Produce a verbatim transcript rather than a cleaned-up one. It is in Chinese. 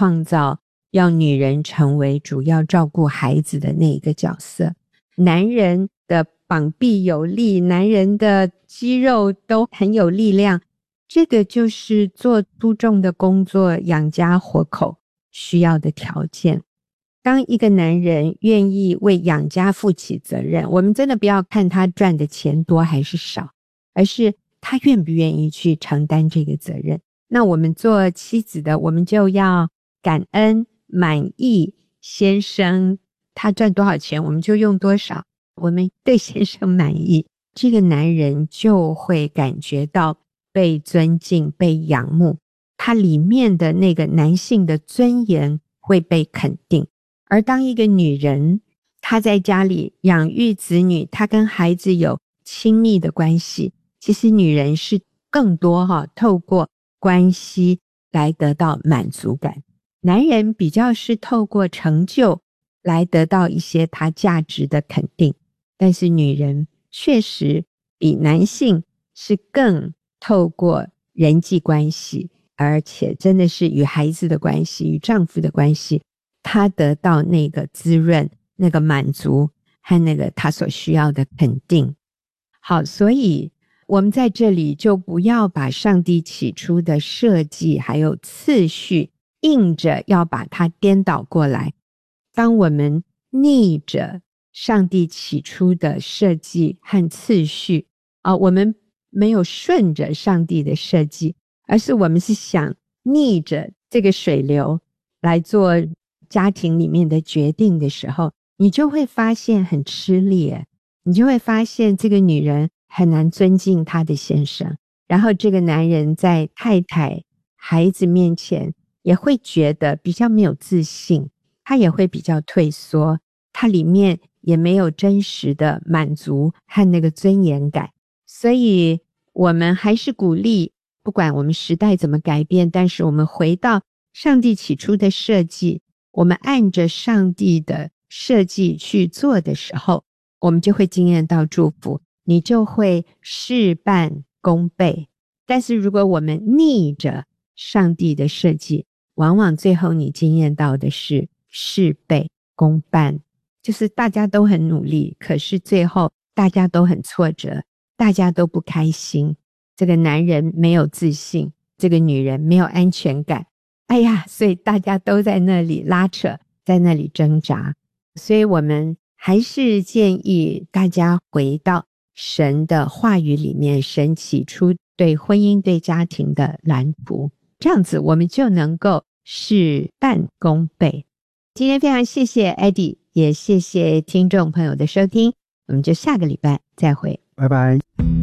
创造要女人成为主要照顾孩子的那一个角色。男人的膀臂有力，男人的肌肉都很有力量，这个就是做粗重的工作养家活口需要的条件。当一个男人愿意为养家负起责任，我们真的不要看他赚的钱多还是少，而是他愿不愿意去承担这个责任。那我们做妻子的，我们就要感恩满意先生他赚多少钱我们就用多少，我们对先生满意，这个男人就会感觉到被尊敬被仰慕，他里面的那个男性的尊严会被肯定。而当一个女人她在家里养育子女，她跟孩子有亲密的关系，其实女人是更多哈、哦、透过关系来得到满足感，男人比较是透过成就来得到一些他价值的肯定，但是女人确实比男性是更透过人际关系，而且真的是与孩子的关系与丈夫的关系，她得到那个滋润那个满足和那个她所需要的肯定。好，所以我们在这里就不要把上帝起初的设计还有次序硬着要把它颠倒过来。当我们逆着上帝起初的设计和次序啊，我们没有顺着上帝的设计，而是我们是想逆着这个水流来做家庭里面的决定的时候，你就会发现很吃力，你就会发现这个女人很难尊敬她的先生，然后这个男人在太太孩子面前也会觉得比较没有自信，他也会比较退缩，他里面也没有真实的满足和那个尊严感。所以我们还是鼓励，不管我们时代怎么改变，但是我们回到上帝起初的设计，我们按着上帝的设计去做的时候，我们就会经验到祝福，你就会事半功倍。但是如果我们逆着上帝的设计，往往最后你经验到的是事倍功半，就是大家都很努力，可是最后大家都很挫折，大家都不开心，这个男人没有自信，这个女人没有安全感，哎呀，所以大家都在那里拉扯，在那里挣扎。所以我们还是建议大家回到神的话语里面，神起初对婚姻对家庭的蓝图，这样子我们就能够事半功倍。今天非常谢谢 Eddie， 也谢谢听众朋友的收听，我们就下个礼拜再会， 拜拜。